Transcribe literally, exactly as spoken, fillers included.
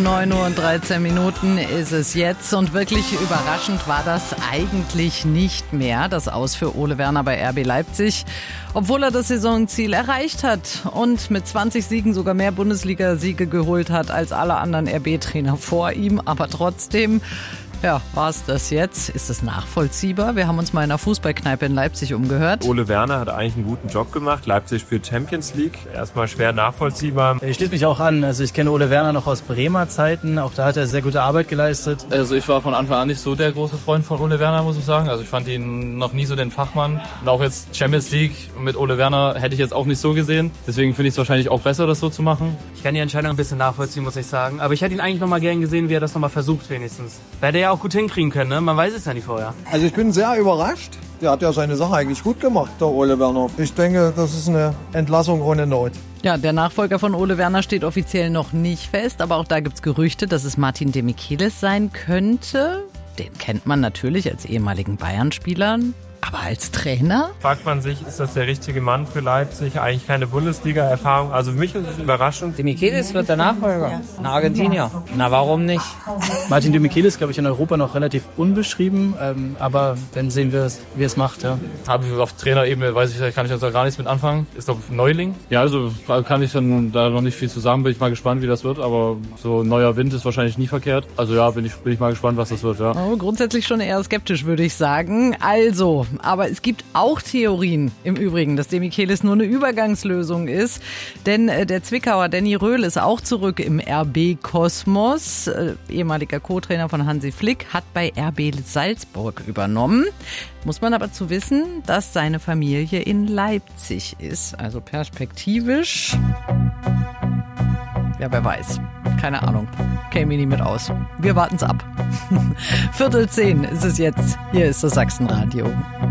neun Uhr und dreizehn Minuten ist es jetzt und wirklich überraschend war das eigentlich nicht mehr, das Aus für Ole Werner bei R B Leipzig, obwohl er das Saisonziel erreicht hat und mit zwanzig Siegen sogar mehr Bundesliga-Siege geholt hat als alle anderen R B-Trainer vor ihm, aber trotzdem... Ja, war es das jetzt? Ist es nachvollziehbar? Wir haben uns mal in einer Fußballkneipe in Leipzig umgehört. Ole Werner hat eigentlich einen guten Job gemacht. Leipzig spielt Champions League. Erstmal schwer nachvollziehbar. Ich schließe mich auch an. Also ich kenne Ole Werner noch aus Bremer Zeiten. Auch da hat er sehr gute Arbeit geleistet. Also ich war von Anfang an nicht so der große Freund von Ole Werner, muss ich sagen. Also ich fand ihn noch nie so den Fachmann. Und auch jetzt Champions League mit Ole Werner hätte ich jetzt auch nicht so gesehen. Deswegen finde ich es wahrscheinlich auch besser, das so zu machen. Ich kann die Entscheidung ein bisschen nachvollziehen, muss ich sagen. Aber ich hätte ihn eigentlich noch mal gern gesehen, wie er das noch mal versucht wenigstens. Da hätte er ja auch gut hinkriegen können, ne? Man weiß es ja nicht vorher. Also ich bin sehr überrascht. Der hat ja seine Sache eigentlich gut gemacht, der Ole Werner. Ich denke, das ist eine Entlassung ohne Not. Ja, der Nachfolger von Ole Werner steht offiziell noch nicht fest, aber auch da gibt's Gerüchte, dass es Martin de Michelis sein könnte. Den kennt man natürlich als ehemaligen Bayern-Spieler. Aber als Trainer? Fragt man sich, ist das der richtige Mann für Leipzig? Eigentlich keine Bundesliga-Erfahrung. Also für mich ist es überraschend. De Michelis wird der Nachfolger. Ein Argentinier. Na, warum nicht? Martin de Michelis, glaube ich, in Europa noch relativ unbeschrieben. Ähm, aber dann sehen wir, wie er es macht. Ja. Habe ich auf Trainerebene, weiß ich, kann ich also gar nichts mit anfangen. Ist doch Neuling. Ja, also kann ich dann da noch nicht viel zu sagen. Bin ich mal gespannt, wie das wird. Aber so neuer Wind ist wahrscheinlich nie verkehrt. Also ja, bin ich, bin ich mal gespannt, was das wird. Ja. Oh, grundsätzlich schon eher skeptisch, würde ich sagen. Also... Aber es gibt auch Theorien im Übrigen, dass de Michelis nur eine Übergangslösung ist. Denn der Zwickauer Danny Röhl ist auch zurück im R B-Kosmos. Ehemaliger Co-Trainer von Hansi Flick hat bei R B Salzburg übernommen. Muss man aber zu wissen, dass seine Familie in Leipzig ist. Also perspektivisch... Ja, wer weiß. Keine Ahnung. Käme nie mit aus. Wir warten's ab. Viertel zehn ist es jetzt. Hier ist das Sachsenradio.